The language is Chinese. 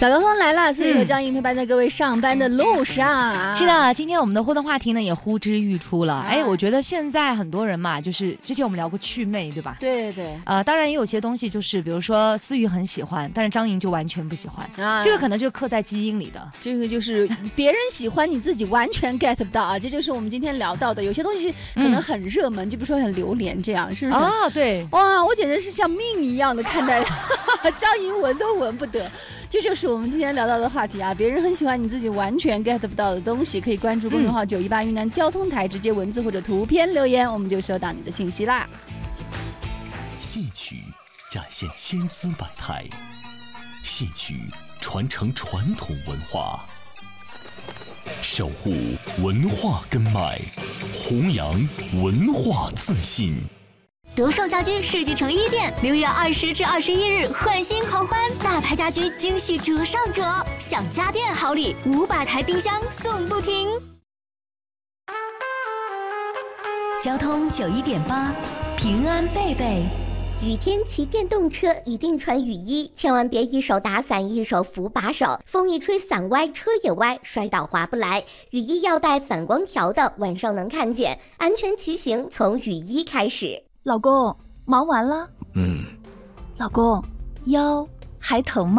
早高峰来了，思雨和张莹陪伴在各位上班的路上。 是的，今天我们的互动话题呢也呼之欲出了。我觉得现在很多人嘛，就是之前我们聊过祛魅，对吧？ 对对。 当然也有些东西就是，比如说思雨很喜欢，但是张莹就完全不喜欢。这个可能就是刻在基因里的。 这个就是别人喜欢，你自己完全 get 不到啊！这就是我们今天聊到的，有些东西可能很热门，就比如说很榴莲这样，是不是？ 啊，对。 哇，我简直是像命一样的看待张莹，闻都闻不得。这就是我们今天聊到的话题啊！别人很喜欢，你自己完全 get 不到的东西，可以关注公众号918云南交通台，直接文字或者图片留言，我们就收到你的信息啦。 戏曲展现千姿百态，戏曲传承传统文化，守护文化根脉，弘扬文化自信。 德胜家居世纪城1店6月20至21日换新狂欢，大牌家居惊喜折上折，享家电好礼，500台冰箱送不停。 交通91.8，平安贝贝。 雨天骑电动车一定穿雨衣，千万别一手打伞一手扶把手，风一吹伞歪车也歪，摔倒划不来。雨衣要带反光条的，晚上能看见。安全骑行从雨衣开始。 老公，忙完了？老公，腰还疼吗？